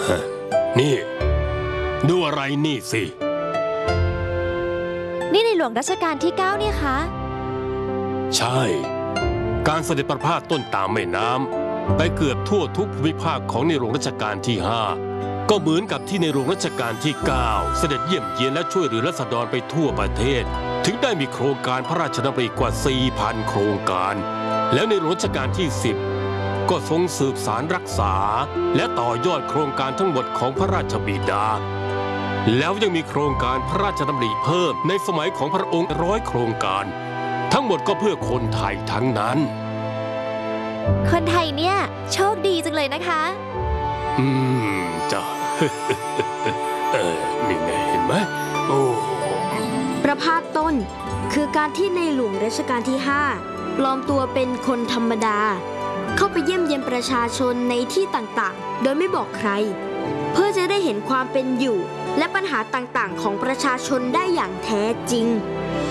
นี่ดูอะไรนี่สินี่ในหลวงรัชกาลที่ 9เนี่ยคะใช่การเสด็จประพาสต้นตามแม่น้ำไปเกือบทั่วทุกภูมิภาคของในหลวงรัชกาลที่ 5ก็เหมือนกับที่ในหลวงรัชกาลที่ 9เสด็จเยี่ยมเยียนและช่วยเหลือราษฎรไปทั่วประเทศถึงได้มีโครงการพระราชดำริกว่า 4,000 โครงการแล้วในหลวงรัชกาลที่ 10ก็ทรงสืบสารรักษาและต่อยอดโครงการทั้งหมดของพระราชบิดาแล้วยังมีโครงการพระราชดำริเพิ่มในสมัยของพระองค์100 โครงการทั้งหมดก็เพื่อคนไทยทั้งนั้นคนไทยเนี่ยโชคดีจังเลยนะคะจ้ะ นี่ไงเห็นไหมโอ้ประพาสต้นคือการที่ในหลวงรัชกาลที่ 5ปลอมตัวเป็นคนธรรมดาเข้าไปเยี่ยมเยียนประชาชนในที่ต่างๆโดยไม่บอกใครเพื่อจะได้เห็นความเป็นอยู่และปัญหาต่างๆของประชาชนได้อย่างแท้จริง